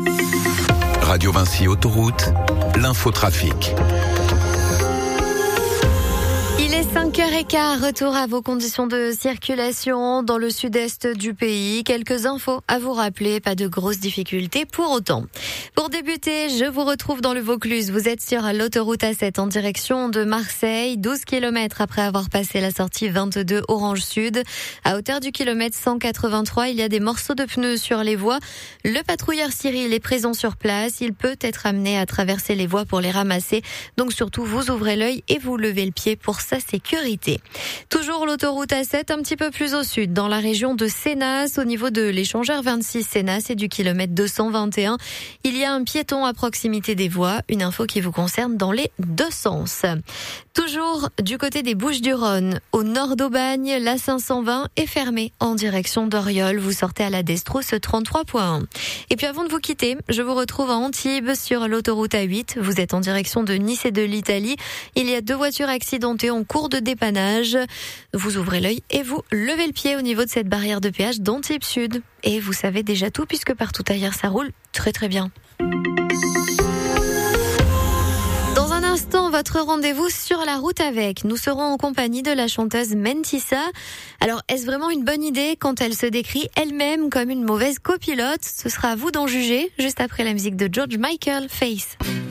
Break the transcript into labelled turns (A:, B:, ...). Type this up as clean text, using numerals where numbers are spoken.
A: Radio Vinci Autoroute, l'infotrafic.
B: Il est 5h15, retour à vos conditions de circulation dans le sud-est du pays. Quelques infos à vous rappeler, pas de grosses difficultés pour autant. Pour débuter, je vous retrouve dans le Vaucluse. Vous êtes sur l'autoroute A7 en direction de Marseille, 12 km après avoir passé la sortie 22 Orange Sud. À hauteur du kilomètre 183, il y a des morceaux de pneus sur les voies. Le patrouilleur Cyril est présent sur place. Il peut être amené à traverser les voies pour les ramasser. Donc surtout, vous ouvrez l'œil et vous levez le pied pour sa sécurité. Toujours l'autoroute A7 un petit peu plus au sud, dans la région de Sénas, au niveau de l'échangeur 26 Sénas et du kilomètre 221. Il y a un piéton à proximité des voies, une info qui vous concerne dans les deux sens. Toujours du côté des Bouches-du-Rhône, au nord d'Aubagne, la 520 est fermée en direction d'Oriol. Vous sortez à la Destrousse 33.1. Et puis avant de vous quitter, je vous retrouve à Antibes sur l'autoroute A8. Vous êtes en direction de Nice et de l'Italie. Il y a 2 voitures accidentées en cours de dépannage. Vous ouvrez l'œil et vous levez le pied au niveau de cette barrière de péage d'Antibes Sud. Et vous savez déjà tout puisque partout ailleurs ça roule très très bien. Dans un instant, votre rendez-vous sur la route avec. Nous serons en compagnie de la chanteuse Mentissa. Alors, est-ce vraiment une bonne idée quand elle se décrit elle-même comme une mauvaise copilote ? Ce sera à vous d'en juger, juste après la musique de George Michael, Face.